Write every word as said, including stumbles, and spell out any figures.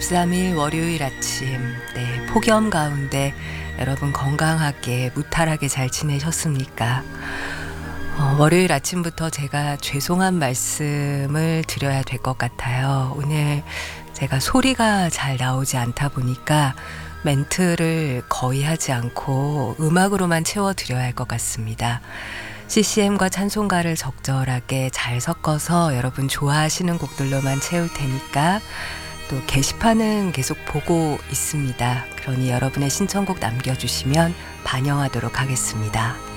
십삼 일 월요일 아침, 네, 폭염 가운데 여러분 건강하게 무탈하게 잘 지내셨습니까? 어, 월요일 아침부터 제가 죄송한 말씀을 드려야 될 것 같아요. 오늘 제가 소리가 잘 나오지 않다 보니까 멘트를 거의 하지 않고 음악으로만 채워드려야 할 것 같습니다. 씨씨엠과 찬송가를 적절하게 잘 섞어서 여러분 좋아하시는 곡들로만 채울 테니까 또 게시판은 계속 보고 있습니다. 그러니 여러분의 신청곡 남겨주시면 반영하도록 하겠습니다.